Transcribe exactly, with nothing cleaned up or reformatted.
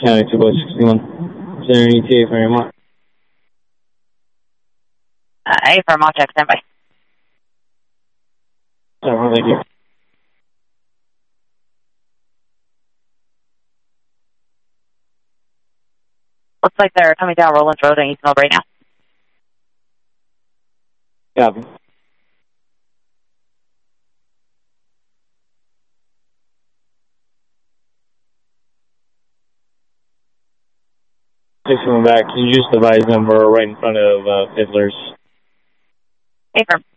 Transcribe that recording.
County two point sixty-one. Is there any E T A for Vermont? Uh, A for Vermont, check, stand by. Oh, thank you. Looks like they're coming down Rollins Road in East Mill right now. Copy. Six coming back. Can you just advise them we're right in front of uh, Fiddler's? A for